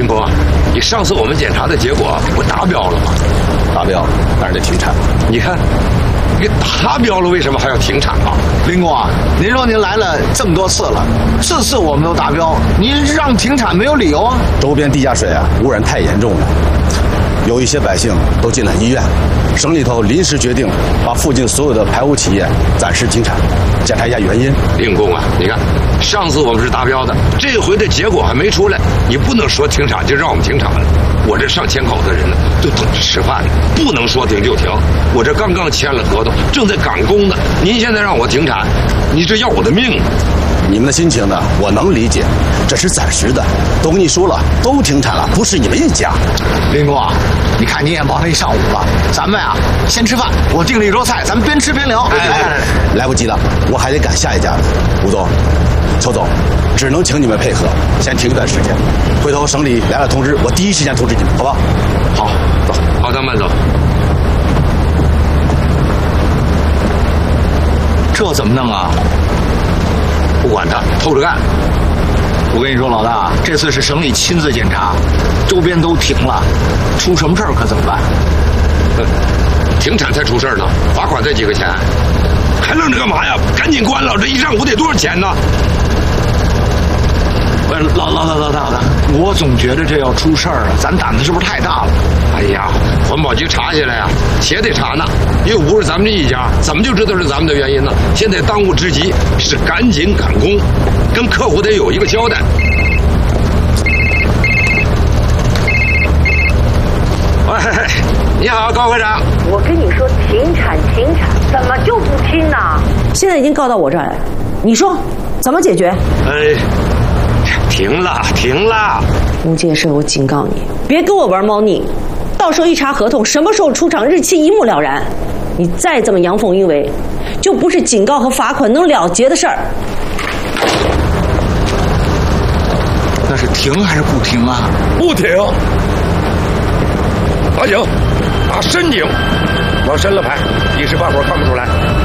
林峰啊，你上次我们检查的结果不达标了吗？ 达标，但是得停产。 你看，你达标了，为什么还要停产啊？ 林工啊，您说您来了这么多次了，次次我们都达标，您让停产没有理由啊？ 周边地下水啊污染太严重了，有一些百姓都进了医院，省里头临时决定把附近所有的排污企业暂时停产，检查一下原因。 林工啊，你看，上次我们是达标的，这回的结果还没出来，你不能说停产就让我们停产了。我这上千口子人呢，就等着吃饭呢，不能说停就停。我这刚刚签了合同，正在赶工呢。您现在让我停产，你这要我的命啊！ 你们的心情呢，我能理解，这是暂时的。都跟你说了，都停产了，不是你们一家。 林工啊，你看你也忙了一上午了，咱们啊先吃饭，我订了一桌菜，咱们边吃边聊。 来不及了，我还得赶下一家呢。吴总、邱总，只能请你们配合，先停一段时间。回头省里来了通知，我第一时间通知你们，好吧？ 好，走，好，咱慢走。 这怎么弄啊？ 不管他，透着干。 我跟你说，老大，这次是省里亲自检查，周边都停了，出什么事儿可怎么办？ 停产才出事呢，罚款才几个钱，还愣着干嘛呀？赶紧关了，这一上午得多少钱呢？ 老大，我总觉得这要出事儿了，咱胆子是不是太大了？ 哎呀，环保局查下来呀，且得查呢，又不是咱们这一家，怎么就知道是咱们的原因呢？现在当务之急是赶紧赶工，跟客户得有一个交代。喂，你好，高科长。 我跟你说停产，怎么就不听呢？ 现在已经告到我这儿来了，你说怎么解决？ 停了。 吴建设，我警告你，别跟我玩猫腻，到时候一查合同，什么时候出厂，日期一目了然。你再这么阳奉阴违，就不是警告和罚款能了结的事儿。 那是停还是不停啊？ 不停。打井，打深井，往深了排，一时半会儿看不出来。